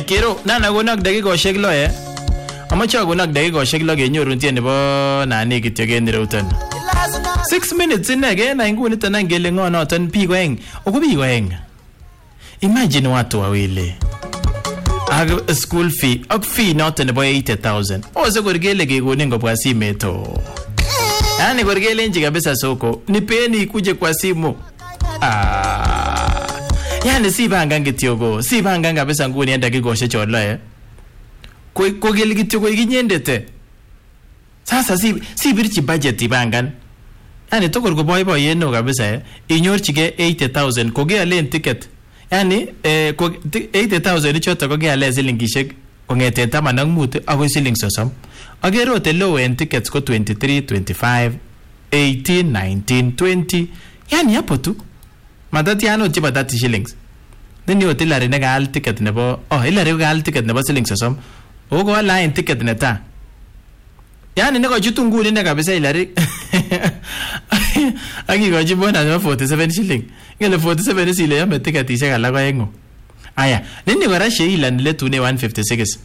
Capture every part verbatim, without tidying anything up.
kero nana konak dakikoshek lo eh. Amache akonak dakikoshek lo kenyorun tie nebo nani kityo ken ireuton. six minutes inege na inguni tena ngele ngo noton biik oeng. Oko biik oeng. Imagine watu wawili. Ag school fee, ak fee noton nebo eighty thousand. Ose korgele kekonin ngobwa simet to. Yaani korgele nje kabisa soko. Nipeni kuje kwa simu. Ah. Yaani si banga ngityogo. Si banga kabisa nguni enda kikoshe cholo eh. Ko kogele kityo ko kinyendete. Sasa si si birchi budget ibangan. Yani tokor ko boyboyen no kabisa eh. Inyorchige eighty thousand kogealen ticket. Yani eh eighty thousand choto kogealen silingishek kongeten taman ak mut agoi siling sosom. Agerote low end tickets ko twenty-three, twenty-five, eighteen, nineteen, twenty. Yani hapo tu. Madati ano chipa thirty shillings. Then you tell her negal ticket nebo oh ilare gal ticket nebo siling sosom. Ogo line ticket neta. Yani nego chutu nguni ne kabisa ilare. Aki go jibona no forty-seven shilling. Ngele forty-seven sile ya ticket ishe kala ko engo. Aya, nini gora sheila nile tune one fifty-six.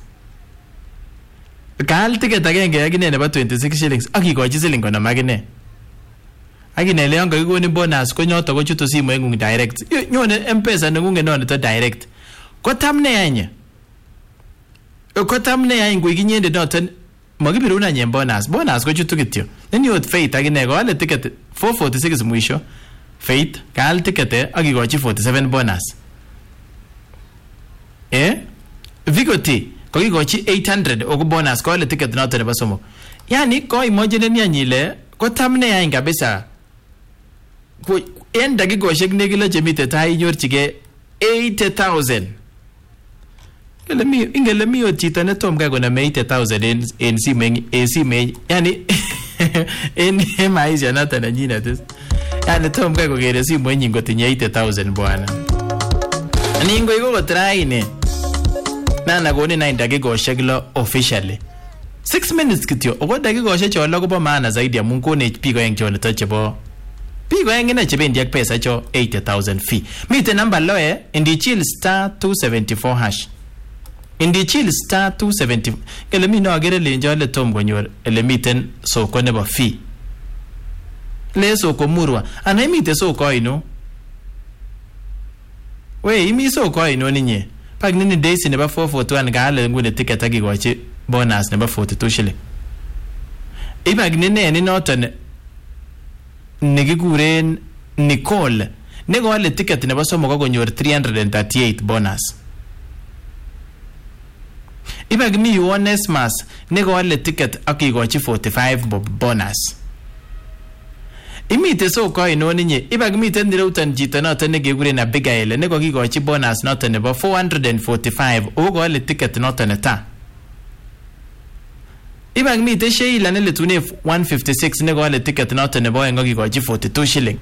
Gal ticket agenge agine nebo twenty-six shillings. Aki go chiseling kona magine. Agine le yango igoni bonus ko nyoto ko chutu simo engung direct. Nyone M-Pesa ngunge no to direct. Ko tamne yanye. Ko tamne yanye ngo iginyende noten magibiru na nye bonus. Bonus ko chutu kityo. Then you Faith agine go ale ticket four forty-six mwisho. Faith gal ticket agi go chi forty-seven bonus. Eh? Vigoti ko gi go chi eight hundred ogo bonus ko ale ticket noten nebo somo. Yani ko imagine ni anyile ko tamne yanye kabisa. Ko enda gigoshek negilo chemite tai nyorchige eighty thousand. Ngele mi ingele mi otita ne tom ga kona eighty thousand en en simeng en simeng yani en maisha nata na nyina tes. Yani tom ga kogere simo nyingo tinye eighty thousand bwana. Ningo iko ko try ne. Nana goni nine dagigoshek lo officially. six minutes kityo. Ogo dagigoshek cholo ko bo maana zaidi ya mungu ne pigo eng cholo to chebo. Pigo engine chebendi ak pesa cho eighty thousand fee. Mite number lo eh indi chill star two seventy-four hash. Indi chill star two seventy. Kele mi no agere le njole tom gonyor ele miten soko nebo fee. Le soko murwa. Ana mite soko ino. We imi soko ino ninye. Pag nini days nebo four forty-one ga ale ngune ticket agi gochi bonus nebo forty-two shilling. Iba gnene ni noton Nigiguren Nicole nego ale ticket nebo somo ko konyor three hundred thirty-eight bonus. Ibag mi Onesmas nego ale ticket akigochi forty-five bonus. Imite so ko ino ninye ibag mi ten direutan jito noton negiguren Abigail nego kigochi bonus noton nebo four hundred forty-five ogo ale ticket noton eta. Ibang mi te Sheila nele tune one fifty-six nego ale ticket noton nebo engo kigochi forty-two shilling.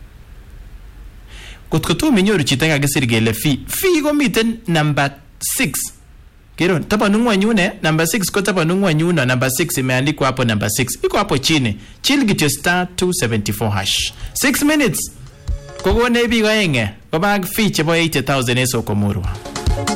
Kotko tu minyoru chita kagesir gele fee. Fee ko miten number six. Kero tapa nungwa nyune number six ko tapa nungwa nyuna number six imeandikwa hapo number six. Iko hapo chini. Chill get your star two seventy-four hash. six minutes. Kogo nebi ga enge. Ko bag fee chebo eighty thousand eso komurwa.